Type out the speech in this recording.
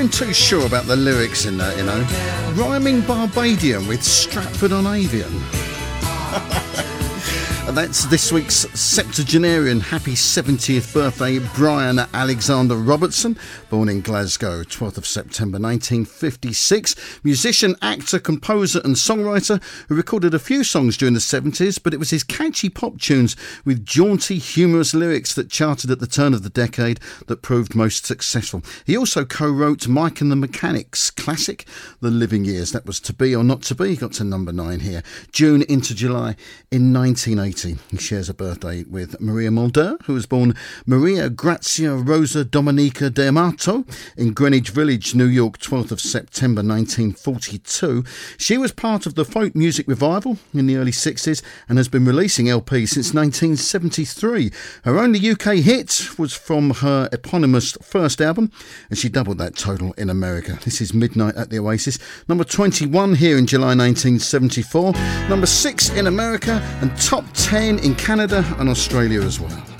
been too sure about the lyrics in that, you know. Rhyming Barbadian with Stratford-on-Avon. And that's this week's septuagenarian. Happy 70th birthday, Brian Alexander Robertson, born in Glasgow, 12th of September 1956. Musician, actor, composer and songwriter who recorded a few songs during the 70s, but it was his catchy pop tunes with jaunty, humorous lyrics that charted at the turn of the decade that proved most successful. He also co-wrote Mike and the Mechanics' classic, The Living Years. That was To Be or Not To Be. Got to number 9 here. June into July in 1980. He shares a birthday with Maria Mulder, who was born Maria Grazia Rosa Domenica D'Amato in Greenwich Village, New York, 12th of September 1942. She was part of the folk music revival in the early 60s and has been releasing LPs since 1973. Her only UK hit was from her eponymous first album, and she doubled that total in America. This is Midnight at the Oasis, number 21 here in July 1974, number 6 in America, and top 10 in Canada and Australia as well.